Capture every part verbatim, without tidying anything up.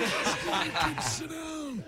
Sit down.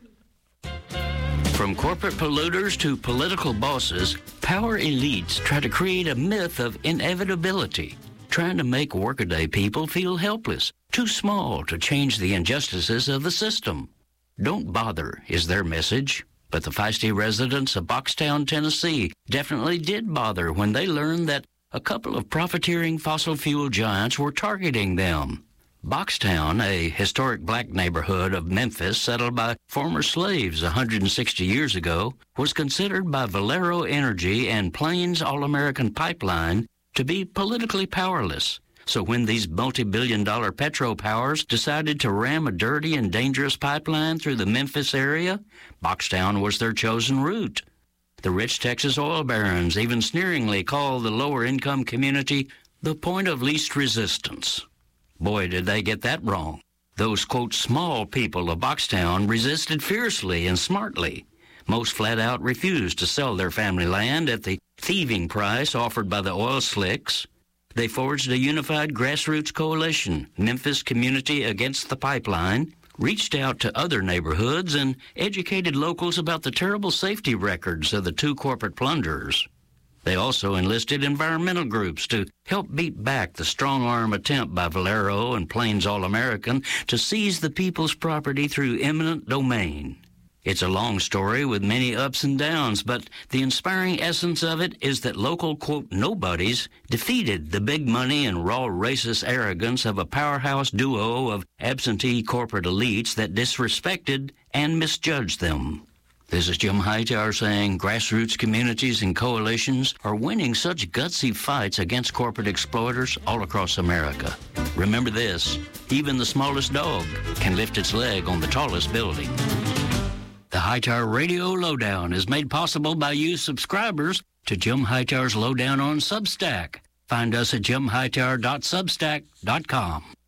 From corporate polluters to political bosses, power elites try to create a myth of inevitability, trying to make workaday people feel helpless, too small to change the injustices of the system. Don't bother is their message. But the feisty residents of Boxtown, Tennessee definitely did bother when they learned that a couple of profiteering fossil fuel giants were targeting them. Boxtown, a historic black neighborhood of Memphis settled by former slaves one hundred sixty years ago, was considered by Valero Energy and Plains All-American Pipeline to be politically powerless. So when these multi-billion dollar petro powers decided to ram a dirty and dangerous pipeline through the Memphis area, Boxtown was their chosen route. The rich Texas oil barons even sneeringly called the lower-income community the point of least resistance. Boy, did they get that wrong. Those, quote, small people of Boxtown resisted fiercely and smartly. Most flat out refused to sell their family land at the thieving price offered by the oil slicks. They forged a unified grassroots coalition, Memphis Community Against the Pipeline, reached out to other neighborhoods and educated locals about the terrible safety records of the two corporate plunderers. They also enlisted environmental groups to help beat back the strong-arm attempt by Valero and Plains All-American to seize the people's property through eminent domain. It's a long story with many ups and downs, but the inspiring essence of it is that local, quote, nobodies defeated the big money and raw racist arrogance of a powerhouse duo of absentee corporate elites that disrespected and misjudged them. This is Jim Hightower saying grassroots communities and coalitions are winning such gutsy fights against corporate exploiters all across America. Remember this, even the smallest dog can lift its leg on the tallest building. The Hightower Radio Lowdown is made possible by you subscribers to Jim Hightower's Lowdown on Substack. Find us at jim hightower dot substack dot com.